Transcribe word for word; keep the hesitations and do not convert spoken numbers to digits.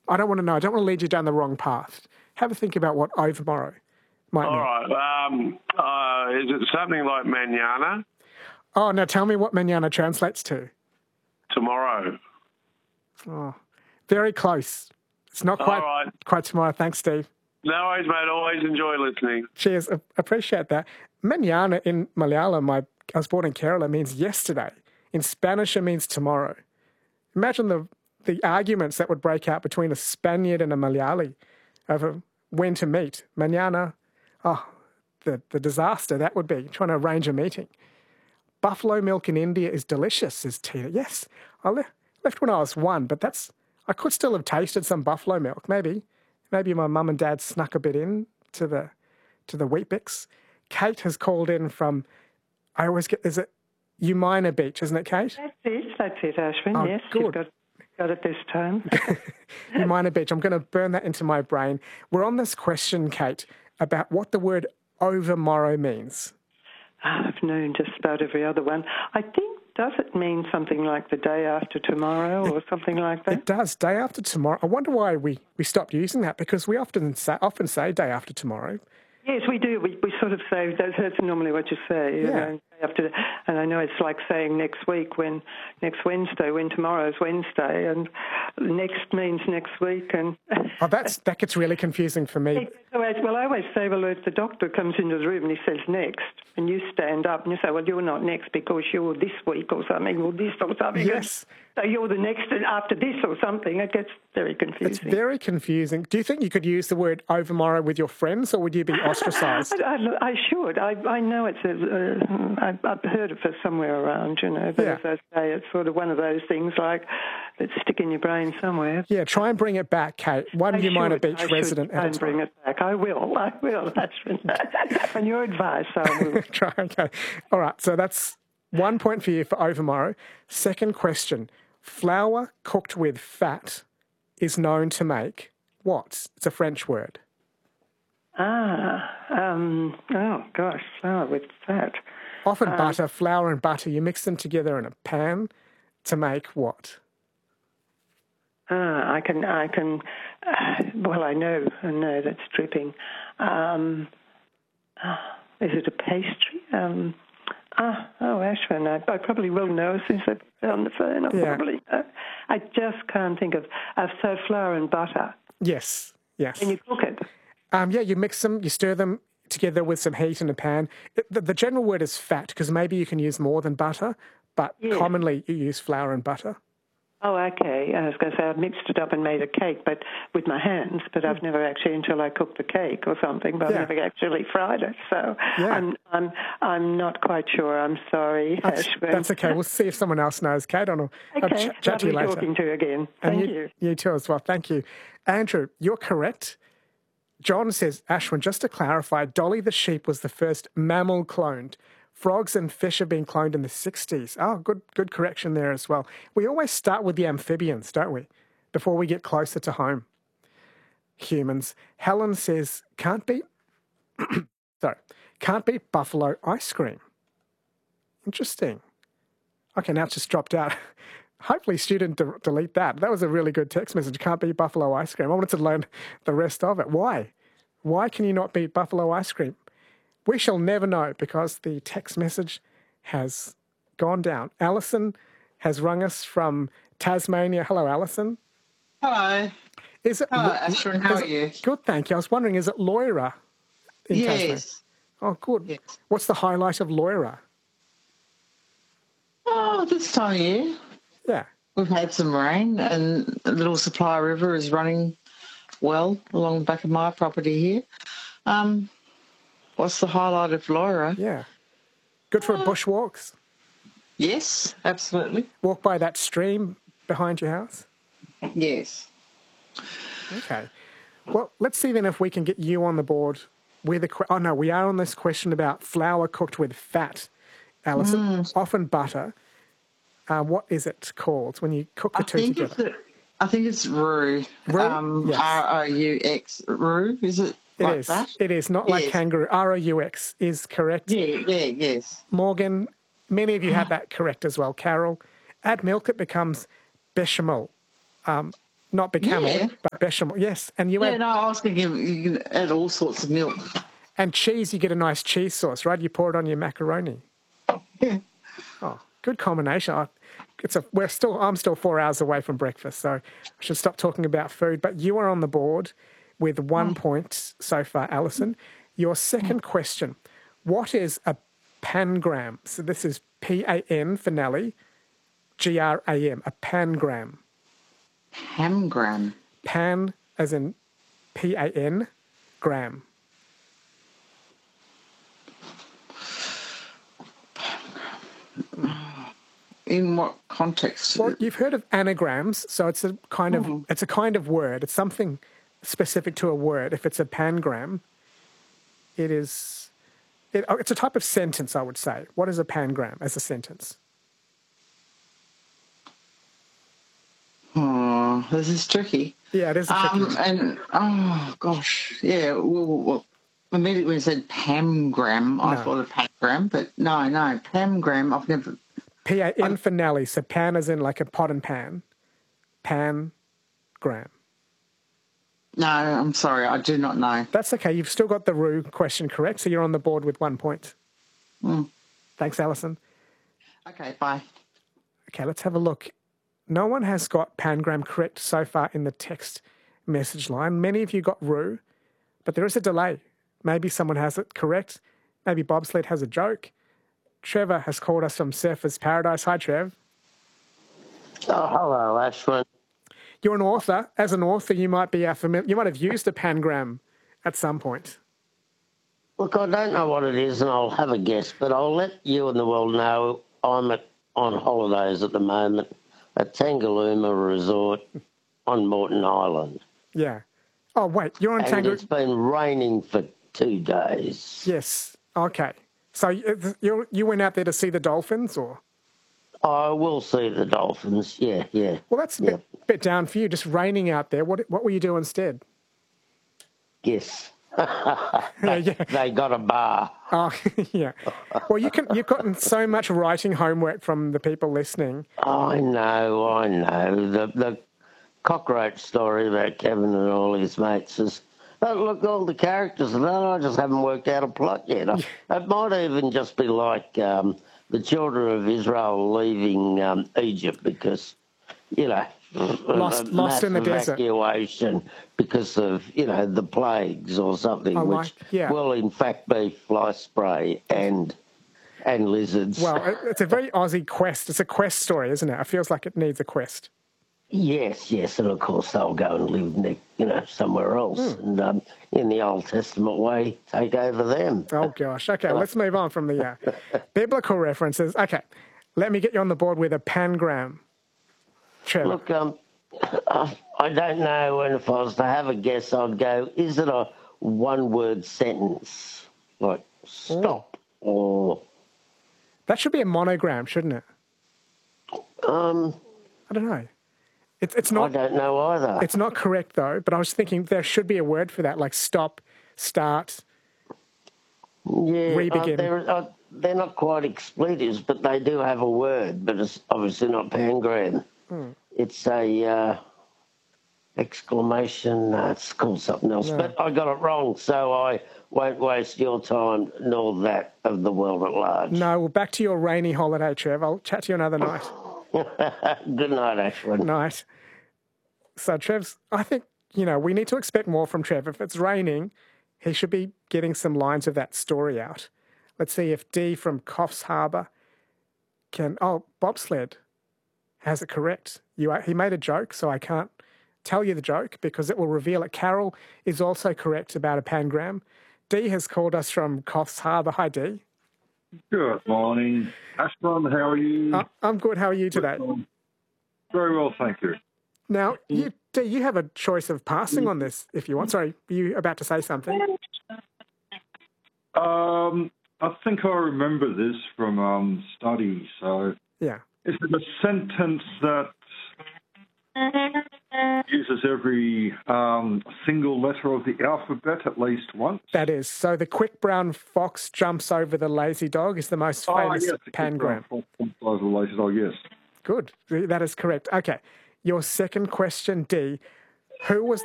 I don't want to know. I don't want to lead you down the wrong path. Have a think about what overmorrow might All mean. right. Um, uh, is it something like mañana? Oh, now tell me what mañana translates to. Tomorrow. Oh, very close. It's not quite, All right. quite tomorrow. Thanks, Steve. No worries, mate. Always enjoy listening. Cheers. I appreciate that. Mañana in Malayalam, my, I was born in Kerala, means yesterday. In Spanish, it means tomorrow. Imagine the, the arguments that would break out between a Spaniard and a Malayali over when to meet. Mañana, oh, the, the disaster that would be, trying to arrange a meeting. Buffalo milk in India is delicious, says Tina. Yes, I le- left when I was one, but that's I could still have tasted some buffalo milk. Maybe, maybe my mum and dad snuck a bit in to the to the Weet-Bix. Kate has called in from. I always get is it Umina Beach, isn't it, Kate? That's it. That's it, Ashwin. Oh, yes, good. you've got got it this time. Umina Beach. I'm going to burn that into my brain. We're on this question, Kate, about what the word overmorrow means. I've known just about every other one. I think, does it mean something like the day after tomorrow or something like that? It does, day after tomorrow. I wonder why we, we stopped using that, because we often say, often say day after tomorrow. Yes, we do. We we sort of say, that's, that's normally what you say. You Yeah. know, after, and I know it's like saying next week when, next Wednesday, when tomorrow's Wednesday, and next means next week. And Oh, that's that gets really confusing for me. Well, I always say, well, if the doctor comes into the room and he says next, and you stand up and you say, well, you're not next because you're this week or something, or this or something. Yes. So you're the next and after this or something. It gets very confusing. It's very confusing. Do you think you could use the word overmorrow with your friends, or would you be ostracised? I, I, I should. I, I know it's a, uh, I've, I've heard it for somewhere around, you know, but Yeah. as I say, it's sort of one of those things like that stick in your brain somewhere. Yeah, try and bring it back, Kate. One I Umina should, Beach I resident should try at a and time. bring it back. I will. I will. That's on your advice. I will. Try, okay. All right, so that's one point for you for overmorrow. Second question. Flour cooked with fat is known to make what? It's a French word. Ah, um, oh gosh, flour with fat. Often Um, butter, flour and butter, you mix them together in a pan to make what? Ah, I can, I can, uh, well, I know, I know that's dripping. Um, ah, is it a pastry? Um, ah, oh, Ashwin, I, I probably will know since I've been on the phone. I Yeah. probably know. I just can't think of, uh, so flour and butter. Yes, yes. Can you cook it? Um, yeah, you mix them, you stir them together with some heat in a pan. It, the, the general word is fat, because maybe you can use more than butter, but Yeah. commonly you use flour and butter. Oh, okay. I was going to say I've mixed it up and made a cake, but with my hands. But I've never actually, until I cooked the cake or something, but Yeah. I've never actually fried it. So Yeah. I'm, I'm, I'm not quite sure. I'm sorry, That's, Ashwin. that's okay. We'll see if someone else knows. Kate, I'll, I'll Okay, ch- chat to you lovely later. talking to you again. And Thank you, you. you too as well. Thank you. Andrew, you're correct. John says, Ashwin, just to clarify, Dolly the sheep was the first mammal cloned. Frogs and fish have been cloned in the sixties. Oh, good good correction there as well. We always start with the amphibians, don't we, before we get closer to home. Humans. Helen says, can't beat, sorry, can't beat buffalo ice cream. Interesting. Okay, now it's just dropped out. Hopefully Stu didn't de- delete that. That was a really good text message. Can't beat buffalo ice cream. I wanted to learn the rest of it. Why? Why can you not beat buffalo ice cream? We shall never know, because the text message has gone down. Alison has rung us from Tasmania. Hello, Alison. Hello. Is it? Hello, Ashwin. How is are it- you? Good, thank you. I was wondering, is it Loira in Tasmania? Yes. Oh, good. Yes. What's the highlight of Loira? Oh, this time of year, Yeah. we've had some rain and the Little Supply River is running well along the back of my property here. Um, what's the highlight of Laura? Yeah. Good for bushwalks. Yes, absolutely. Walk by that stream behind your house. Yes. Okay. Well, let's see then if we can get you on the board with a... Que- oh, no, we are on this question about flour cooked with fat, Alison. Often butter. Uh, what is it called when you cook the I two think together? it's a, I think it's roux. Roux? Um, Yes. R O U X. Roux, is it It like is. that? It is. Not like Yes. kangaroo. R O U X is correct. Yeah, yeah, yes. Morgan, many of you have that correct as well. Carol, add milk, it becomes bechamel. Um, Not bechamel, Yeah. but bechamel. Yes, and you Yeah, add no, I was thinking you can add all sorts of milk. and cheese. You get a nice cheese sauce, right? You pour it on your macaroni. Yeah. Oh, good combination. I, it's a. We're still. I'm still four hours away from breakfast, so I should stop talking about food. But you are on the board with one point so far, Alison. Your second question: what is a pangram? So this is P A N for Nelly, G R A M. A pangram. Hamgram. Pan as in P A N, gram. In what context? Well, you've heard of anagrams, so it's a kind of it's a kind of word. It's something specific to a word. If it's a pangram, it is it, oh, it's a type of sentence, I would say. What is a pangram as a sentence? Oh, this is tricky. Yeah, it is a tricky. Um, and, oh, gosh, yeah, well, well, immediately when you said Pamgram, I No. thought of Pamgram, but no, no, Pamgram, I've never... P A N for Nelly, so pan as in like a pot and pan. Pangram. No, I'm sorry, I do not know. That's okay. You've still got the Roo question correct, so you're on the board with one point. Mm. Thanks, Alison. Okay, bye. Okay, let's have a look. No one has got pangram correct so far in the text message line. Many of you got Roo, but there is a delay. Maybe someone has it correct. Maybe Bobsled has a joke. Trevor has called us from Surfers Paradise. Hi, Trev. Oh, hello, Ashwin. You're an author. As an author, you might be uh, familiar. You might have used a pangram at some point. Look, I don't know what it is, and I'll have a guess, but I'll let you and the world know I'm at, on holidays at the moment at Tangalooma Resort on Moreton Island. Yeah. Oh, wait. You're on And Tango. it's been raining for two days. Yes. Okay. So you you you went out there to see the dolphins, or? I will see the dolphins, yeah, yeah. Well, that's a yeah. bit, bit down for you, just raining out there. What what will you do instead? Yes. Yeah, they, yeah. they got a bar. Oh, yeah. Well, you can, you've gotten so much writing homework from the people listening. I know, I know. The the cockroach story about Kevin and all his mates is, oh, look, all the characters, and I just haven't worked out a plot yet. It might even just be like um, the children of Israel leaving um, Egypt because, you know, Lost- a lost in the massive desert. evacuation because of, you know, the plagues or something, I like- which yeah. will in fact be fly spray and and lizards. Well, it- it's a very Aussie quest. It's a quest story, isn't it? It feels like it needs a quest. Yes, yes, and of course they'll go and live, ne- you know, somewhere else, Hmm. and um, in the Old Testament way, take over them. Oh, gosh. Okay, let's move on from the uh, biblical references. Okay, let me get you on the board with a pangram. Trevor. Look, um, I I don't know, and if I was to have a guess, I'd go, is it a one-word sentence, like stop, or, That should be a monogram, shouldn't it? um, I don't know. It's it's I not don't know either. it's not correct though. But I was thinking there should be a word for that, like stop, start. Yeah, re-begin. Uh, they're, uh, they're not quite expletives, but they do have a word, but it's obviously not pangram. Hmm. It's a uh, exclamation. Uh, it's called something else, No. but I got it wrong, so I won't waste your time nor that of the world at large. No, well, back to your rainy holiday, Trev. I'll chat to you another night. Good night, Ashwin. Night. So Trev's, I think, you know, we need to expect more from Trev. If it's raining, he should be getting some lines of that story out. Let's see if Dee from Coffs Harbour can... Oh, bobsled has it correct. You, He made a joke, so I can't tell you the joke because it will reveal it. Carol is also correct about a pangram. Dee has called us from Coffs Harbour. Hi, Dee. Good morning, Ashburn. How are you? Uh, I'm good. How are you today? Very well, thank you. Now, you, Dee, you have a choice of passing on this if you want. Sorry, were you about to say something? Um, I think I remember this from um, study. So, Yeah. is it a sentence that uses every um, single letter of the alphabet at least once? That is. So the quick brown fox jumps over the lazy dog is the most famous oh, yes, the pangram. Oh, yes. Good. That is correct. Okay. Your second question, D. Who was